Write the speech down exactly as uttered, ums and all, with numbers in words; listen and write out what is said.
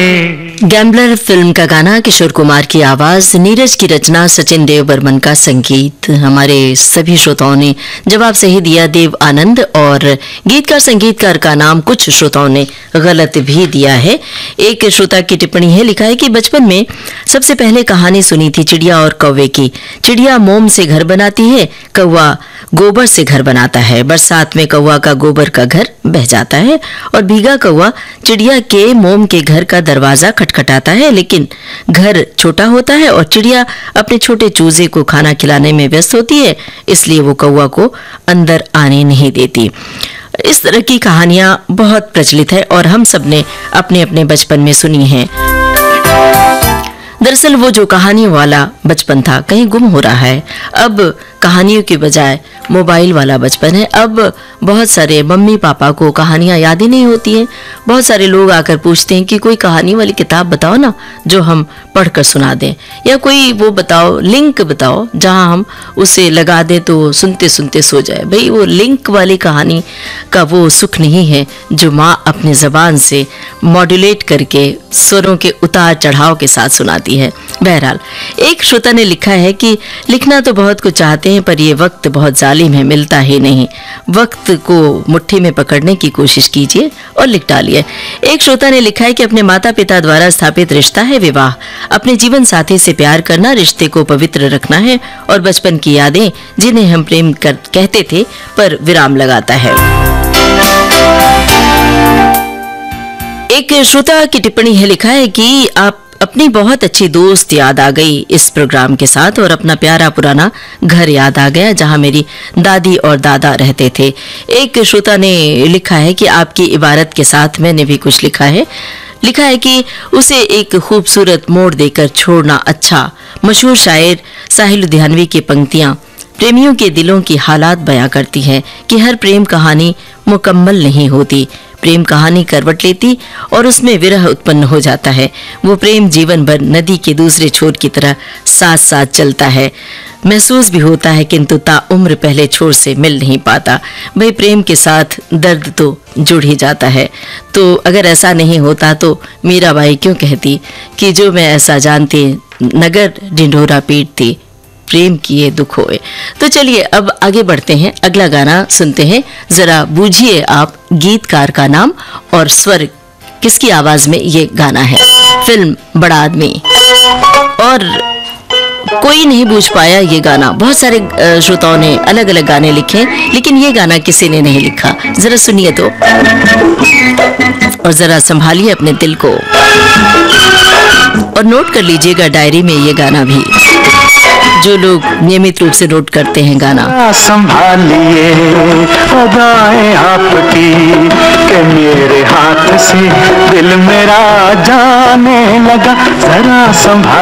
Gambler film का गाना, किशोर कुमार की आवाज, नीरज की रचना, सचिन देव बर्मन का संगीत। हमारे सभी श्रोताओं ने जवाब सही दिया, देव आनंद। और गीतकार संगीतकार का नाम कुछ श्रोताओं ने गलत भी दिया है। एक श्रोता की टिप्पणी है, लिखा है कि बचपन में सबसे पहले कहानी सुनी थी चिड़िया और कौवे की। चिड़िया मोम से घर बनाती है, कौवा गोबर से घर बनाता है। बरसात में कौवा का गोबर का घर बह जाता है और भीगा कौवा चिड़िया के मोम के घर का दरवाजा खटखटाता है, लेकिन घर छोटा होता है और चिड़िया अपने छोटे चूजे को खाना खिलाने में व्यस्त होती है, इसलिए वो कौवा को अंदर आने नहीं देती। इस तरह की कहानियां बहुत प्रचलित है और हम सब ने अपने अपने बचपन में सुनी हैं। दरअसल वो जो कहानियों वाला बचपन था कहीं गुम हो रहा है। अब कहानियों के बजाय मोबाइल वाला बचपन है। अब बहुत सारे मम्मी पापा को कहानियां याद ही नहीं होती हैं। बहुत सारे लोग आकर पूछते हैं कि कोई कहानी वाली किताब बताओ ना जो हम पढ़कर सुना दें, या कोई वो बताओ, लिंक बताओ जहां हम उसे लगा दें तो सुनते सुनते सो जाए। भाई वो लिंक वाली कहानी का वो सुख नहीं है जो माँ अपने जबान से मॉड्यूलेट करके स्वरों के उतार चढ़ाव के साथ सुनाती है। बहरहाल, एक श्रोता ने लिखा है कि लिखना तो बहुत कुछ चाहते हैं पर ये वक्त बहुत जालिम है, मिलता ही नहीं। वक्त को मुट्ठी में पकड़ने की कोशिश कीजिए और लिख डालिए। एक श्रोता ने लिखा है कि अपने माता पिता द्वारा स्थापित रिश्ता है विवाह। अपने जीवन साथी से प्यार करना, रिश्ते को पवित्र रखना है और बचपन की यादें जिन्हें हम प्रेम कर कहते थे पर विराम लगाता है। एक श्रोता की टिप्पणी है, लिखा है कि आप अपनी बहुत अच्छी दोस्त याद आ गई इस प्रोग्राम के साथ और अपना प्यारा पुराना घर याद आ गया जहां मेरी दादी और दादा रहते थे। एक श्रोता ने लिखा है कि आपकी इबारत के साथ मैंने भी कुछ लिखा है। लिखा है कि उसे एक खूबसूरत मोड़ देकर छोड़ना अच्छा। मशहूर शायर साहिल लुधियानवी की पंक्तियां प्रेमियों के दिलों की हालात बयां करती हैं कि हर प्रेम कहानी मुकम्मल नहीं होती। प्रेम कहानी करवट लेती और उसमें विरह उत्पन्न हो जाता है। वो प्रेम जीवन भर नदी के दूसरे छोर की तरह साथ साथ चलता है, महसूस भी होता है किंतु ताउम्र पहले छोर से मिल नहीं पाता। भाई प्रेम के साथ दर्द तो जुड़ ही जाता है। तो अगर ऐसा नहीं होता तो मीराबाई क्यों कहती कि जो मैं ऐसा जानती नगर ढिंढोरा पीटती, प्रेम किए दुख होए। तो चलिए अब आगे बढ़ते हैं, अगला गाना सुनते हैं। जरा बूझिए आप गीतकार का नाम और स्वर किसकी आवाज में ये गाना है। फिल्म बड़ा आदमी। और कोई नहीं बूझ पाया ये गाना। बहुत सारे श्रोताओं ने अलग अलग गाने लिखे, लेकिन ये गाना किसी ने नहीं लिखा। जरा सुनिए तो और जरा संभालिए अपने दिल को और नोट कर लीजिएगा डायरी में ये गाना भी, जो लोग नियमित रूप से नोट करते हैं गाना। संभालिए अदाएं आपकी कि मेरे हाथ से दिल मेरा जाने लगा, जरा संभाल